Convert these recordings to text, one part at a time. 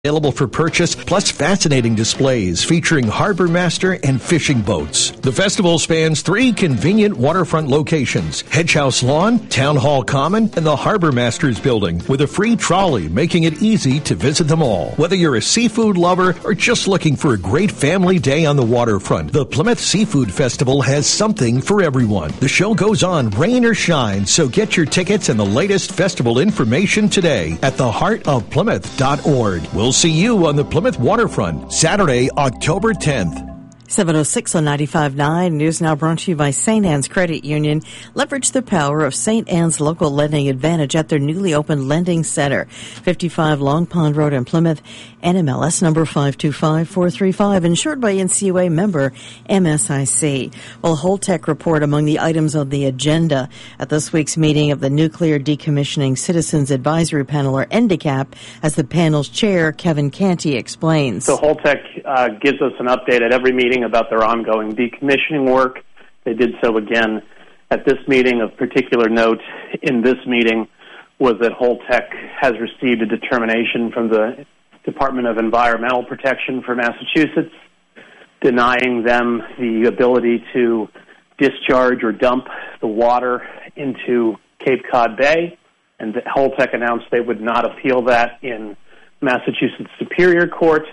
Available for purchase, plus fascinating displays featuring harbor master and fishing boats. The festival spans 3 convenient waterfront locations: Hedge House Lawn, Town Hall Common, and the Harbor Masters Building, with a free trolley making it easy to visit them all. Whether you're a seafood lover or just looking for a great family day on the waterfront, the Plymouth Seafood Festival has something for everyone. The show goes on rain or shine, so get your tickets and the latest festival information today at theheartofplymouth.org. We'll see you on the Plymouth Waterfront, Saturday, October 10th. 7:06 on 95.9. News now brought to you by St. Anne's Credit Union. Leverage the power of St. Anne's local lending advantage at their newly opened lending center, 55 Long Pond Road in Plymouth. NMLS number 525435, insured by NCUA, member MSIC. Well, Holtec report among the items on the agenda at this week's meeting of the Nuclear Decommissioning Citizens Advisory Panel, or NDCAP, as the panel's chair, Kevin Canty, explains. So Holtec gives us an update at every meeting about their ongoing decommissioning work. They did so again at this meeting. Of particular note in this meeting was that Holtec has received a determination from the Department of Environmental Protection for Massachusetts denying them the ability to discharge or dump the water into Cape Cod Bay, and Holtec announced they would not appeal that in Massachusetts Superior Court,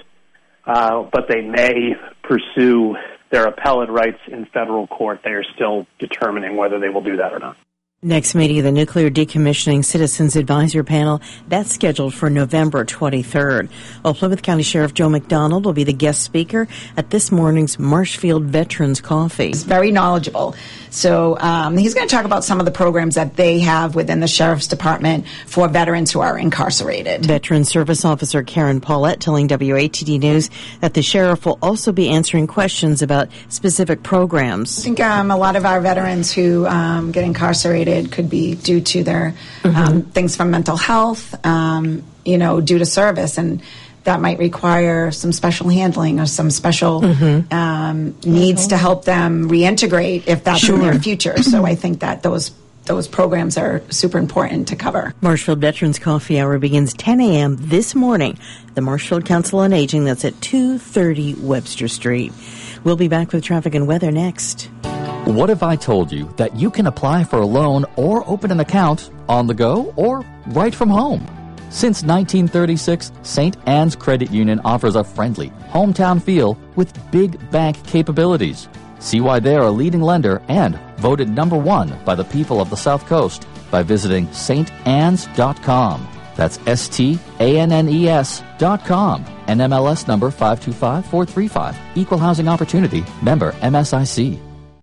but they may pursue their appellate rights in federal court. They are still determining whether they will do that or not. Next meeting of the Nuclear Decommissioning Citizens Advisory Panel, that's scheduled for November 23rd. Well, Plymouth County Sheriff Joe McDonald will be the guest speaker at this morning's Marshfield Veterans Coffee. He's very knowledgeable. So he's going to talk about some of the programs that they have within the Sheriff's Department for veterans who are incarcerated. Veteran Service Officer Karen Paulette telling WATD News that the sheriff will also be answering questions about specific programs. I think a lot of our veterans who get incarcerated could be due to their things from mental health, due to service, and that might require some special handling or some special needs to help them reintegrate if that's in their future. So I think that those programs are super important to cover. Marshfield Veterans Coffee Hour begins 10 a.m. this morning. The Marshfield Council on Aging, that's at 230 Webster Street. We'll be back with traffic and weather next. What if I told you that you can apply for a loan or open an account on the go or right from home? Since 1936, St. Anne's Credit Union offers a friendly, hometown feel with big bank capabilities. See why they're a leading lender and voted number 1 by the people of the South Coast by visiting StAnnes.com. That's StAnnes.com. NMLS number 525435. Equal Housing Opportunity. Member MSIC.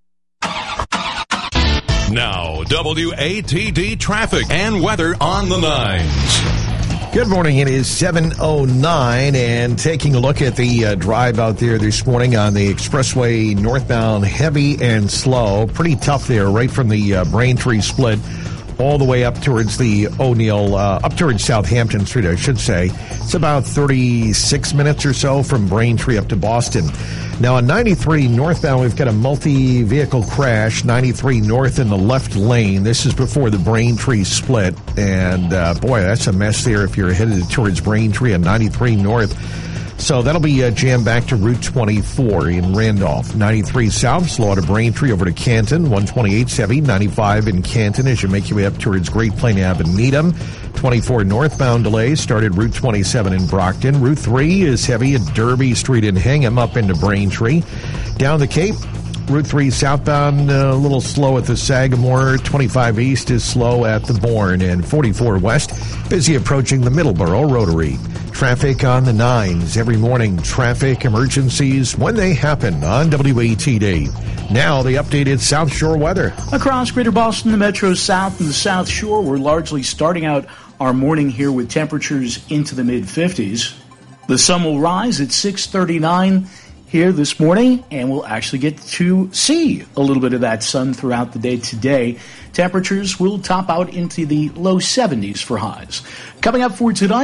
Now, WATD traffic and weather on the 9s. Good morning. It is 7:09, and taking a look at the drive out there this morning on the expressway northbound, heavy and slow. Pretty tough there, right from the Braintree split all the way up towards the O'Neill, up towards Southampton Street, I should say. It's about 36 minutes or so from Braintree up to Boston. Now, on 93 northbound, we've got a multi-vehicle crash, 93 north in the left lane. This is before the Braintree split. And, boy, that's a mess there if you're headed towards Braintree on 93 north. So that'll be jammed back to Route 24 in Randolph. 93 south, slow out of Braintree over to Canton. 128's heavy, 95 in Canton as you make your way up towards Great Plain Ave and Needham. 24 northbound delays started Route 27 in Brockton. Route 3 is heavy at Derby Street in Hingham up into Braintree. Down the Cape, Route 3 southbound, a little slow at the Sagamore. 25 east is slow at the Bourne. And 44 west, busy approaching the Middleborough Rotary. Traffic on the 9s every morning. Traffic emergencies when they happen on WATD. Now, the updated South Shore weather. Across Greater Boston, the Metro South and the South Shore, we're largely starting out our morning here with temperatures into the mid-50s. The sun will rise at 6:39 here this morning, and we'll actually get to see a little bit of that sun throughout the day today. Temperatures will top out into the low 70s for highs. Coming up for tonight,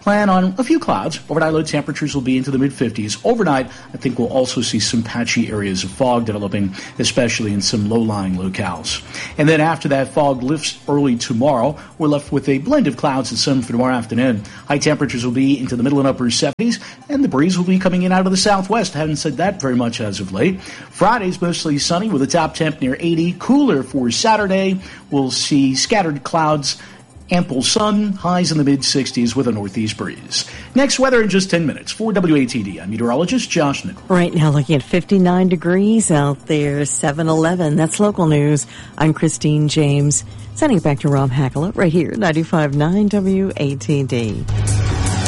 plan on a few clouds. Overnight low temperatures will be into the mid-50s. Overnight, I think we'll also see some patchy areas of fog developing, especially in some low-lying locales. And then after that fog lifts early tomorrow, we're left with a blend of clouds and sun for tomorrow afternoon. High temperatures will be into the middle and upper 70s, and the breeze will be coming in out of the southwest. I haven't said that very much as of late. Friday's mostly sunny with a top temp near 80. Cooler for Saturday. We'll see scattered clouds, ample sun, highs in the mid-60s with a northeast breeze. Next, weather in just 10 minutes. For WATD, I'm meteorologist Josh Nichols. Right now, looking at 59 degrees out there, 7-11. That's local news. I'm Christine James. Sending it back to Rob Hackler right here, 95.9 WATD.